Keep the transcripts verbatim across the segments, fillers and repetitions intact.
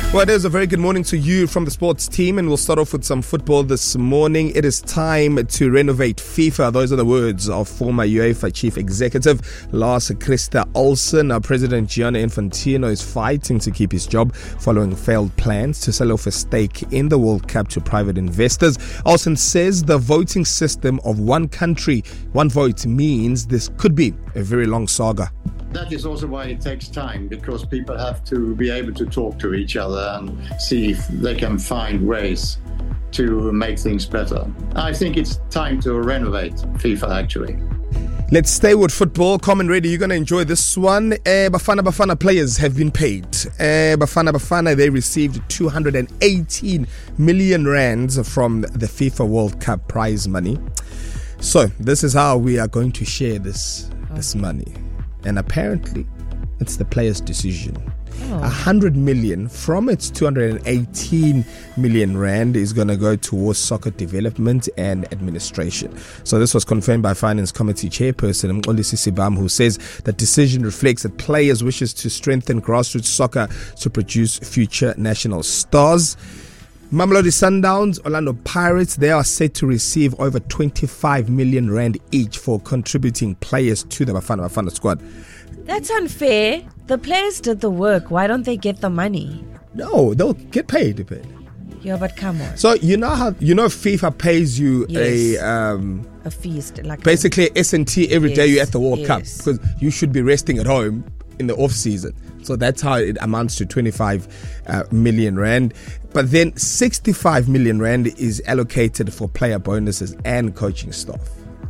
Well, it is a very good morning to you from the sports team, and we'll start off with some football this morning. It is time to renovate FIFA. Those are the words of former UEFA chief executive Lars-Christer Olsen. Our president Gianni Infantino is fighting to keep his job following failed plans to sell off a stake in the World Cup to private investors. Olsen says the voting system of one country, one vote means this could be a very long saga. That is also why it takes time, because people have to be able to talk to each other and see if they can find ways to make things better. I think it's time to renovate FIFA, actually. Let's stay with football. Common Radio, you're going to enjoy this one. Uh, Bafana Bafana players have been paid. Uh, Bafana Bafana, they received two hundred eighteen million rands from the FIFA World Cup prize money. So this is how we are going to share this, this money. And apparently, it's the player's decision. Oh. one hundred million from its two hundred eighteen million rand is going to go towards soccer development and administration. So this was confirmed by Finance Committee Chairperson Mxolisi Sibam, who says the decision reflects that players wishes to strengthen grassroots soccer to produce future national stars. Mamelodi Sundowns, Orlando Pirates, they are set to receive over twenty-five million rand each for contributing players to the Bafana Bafana squad. That's unfair. The players did the work. Why don't they get the money? No, they'll get paid. paid. Yeah, but come on. So you know how you know FIFA pays you yes. a um, a feast, like basically a S and T every yes. day you're at the World yes. Cup, because you should be resting at home in the off season. So that's how it amounts to twenty-five uh, million rand. But then sixty-five million rand is allocated for player bonuses and coaching staff.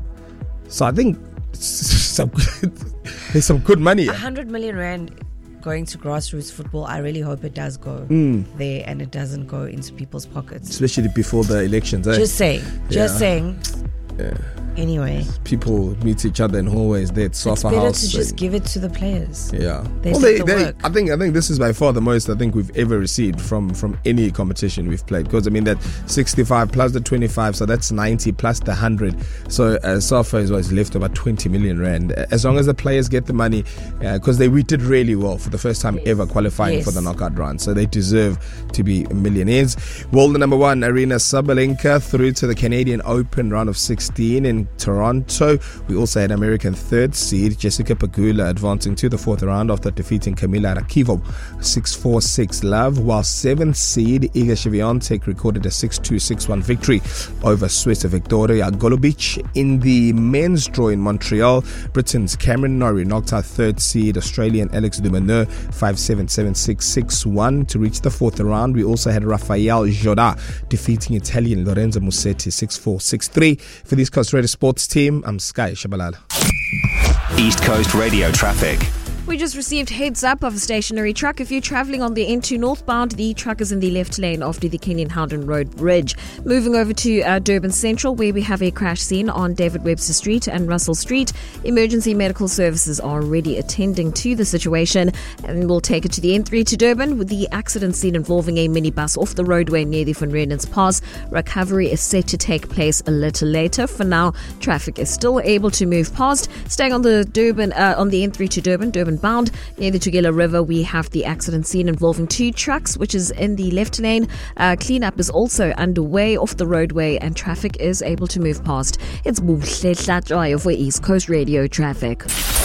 So I think some, there's some good money. one hundred million rand going to grassroots football. I really hope it does go mm. there and it doesn't go into people's pockets. Especially before the elections. Eh? Just saying. Just yeah. saying. Yeah. Anyway, people meet each other in hallways there at Sofa House. House. It's better to just give it to the players. Yeah. They well, did they, the they, work. I think I think this is by far the most I think we've ever received from, from any competition we've played. Because I mean that sixty-five plus the twenty-five, so that's ninety plus the one hundred. So uh, Sofa is what's left about twenty million rand. As long as the players get the money, because uh, they we did really well for the first time yes. ever qualifying yes. for the knockout round. So they deserve to be millionaires. World number one, Arina Sabalenka through to the Canadian Open round of sixteen in Toronto. We also had American third seed Jessica Pegula advancing to the fourth round after defeating Kamila Rakivo six four six love, while seventh seed Iga Swiatek recorded a six two six one victory over Swiss Victoria Golubic. In the men's draw in Montreal, Britain's Cameron Norrie knocked out third seed Australian Alex Dumeneux five seven seven six six one to reach the fourth round. We also had Rafael Joda defeating Italian Lorenzo Musetti six four six three. For the East Coast Radio Sports team, I'm Sky Shabalala. East Coast Radio traffic. We just received heads up of a stationary truck. If you're travelling on the N two northbound, the truck is in the left lane after the Kenyon Howden Road Bridge. Moving over to uh, Durban Central, where we have a crash scene on David Webster Street and Russell Street. Emergency medical services are already attending to the situation, and we'll take it to the N three to Durban with the accident scene involving a minibus off the roadway near the Van Reenens Pass. Recovery is set to take place a little later. For now, traffic is still able to move past. Staying on the Durban, uh, on the N three to Durban, Durban bound near the Tugela River, we have the accident scene involving two trucks, which is in the left lane. Uh, cleanup is also underway off the roadway, and traffic is able to move past. It's Buhle Hlatshwayo for East Coast Radio traffic.